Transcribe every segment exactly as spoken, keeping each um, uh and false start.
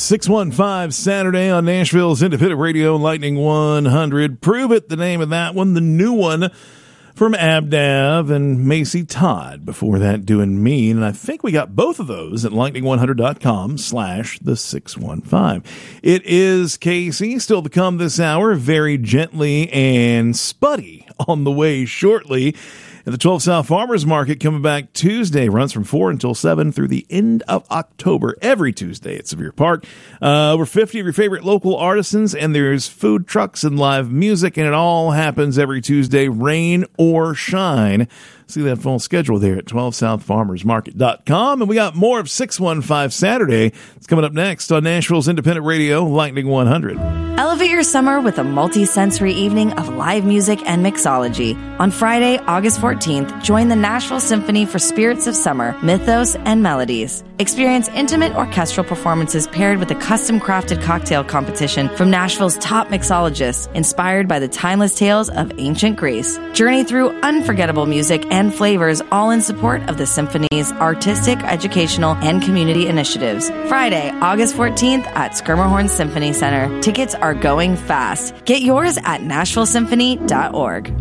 six one five Saturday on Nashville's Independent Radio, Lightning one hundred. Prove It, the name of that one. The new one from Abdav and Macy Todd. Before that, Doing Me. And I think we got both of those at lightning one hundred dot com slash the six one five. It is Casey, still to come this hour, very gently, and Spuddy on the way shortly. And the twelve South Farmers Market coming back Tuesday, runs from four until seven through the end of October, every Tuesday at Sevier Park. Uh, over fifty of your favorite local artisans, and there's food trucks and live music, and it all happens every Tuesday, rain or shine. See that full schedule there at twelve south farmers market dot com. And we got more of six one five Saturday. It's coming up next on Nashville's Independent Radio, Lightning one hundred. Elevate your summer with a multi-sensory evening of live music and mixology. On Friday, August fourteenth, join the Nashville Symphony for Spirits of Summer, Mythos, and Melodies. Experience intimate orchestral performances paired with a custom-crafted cocktail competition from Nashville's top mixologists, inspired by the timeless tales of ancient Greece. Journey through unforgettable music and flavors, all in support of the Symphony's artistic, educational, and community initiatives. Friday, August fourteenth at Skirmerhorn Symphony Center. Tickets are going fast. Get yours at nashville symphony dot org.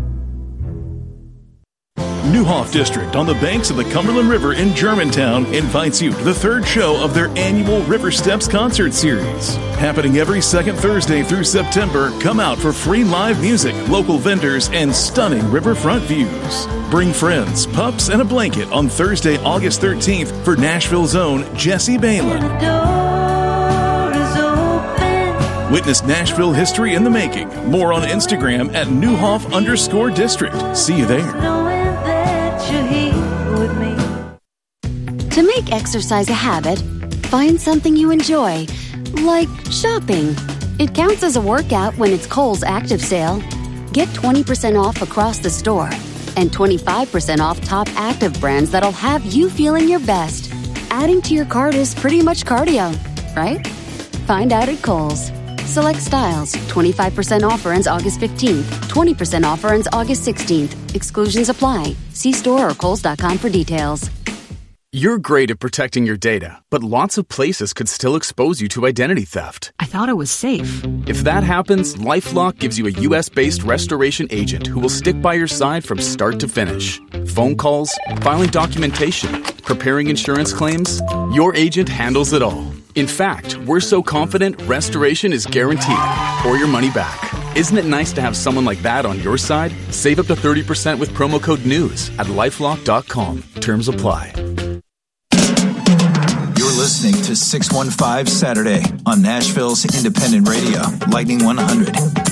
Neuhoff District on the banks of the Cumberland River in Germantown invites you to the third show of their annual River Steps concert series. Happening every second Thursday through September, come out for free live music, local vendors, and stunning riverfront views. Bring friends, pups, and a blanket on Thursday, August thirteenth for Nashville's own Jesse Balin. Witness Nashville history in the making. More on Instagram at Neuhoff underscore district. See you there. To make exercise a habit, find something you enjoy, like shopping. It counts as a workout when it's Kohl's Active Sale. Get twenty percent off across the store and twenty-five percent off top active brands that'll have you feeling your best. Adding to your cart is pretty much cardio, right? Find out at Kohl's. Select styles. twenty-five percent offer ends August fifteenth. twenty percent offer ends August sixteenth. Exclusions apply. See store or kohls dot com for details. You're great at protecting your data, but lots of places could still expose you to identity theft. I thought it was safe. If that happens, LifeLock gives you a U S-based restoration agent who will stick by your side from start to finish. Phone calls, filing documentation, preparing insurance claims, your agent handles it all. In fact, we're so confident restoration is guaranteed or your money back. Isn't it nice to have someone like that on your side? Save up to thirty percent with promo code NEWS at lifelock dot com. Terms apply. You're listening to six one five Saturday on Nashville's Independent Radio, Lightning one hundred.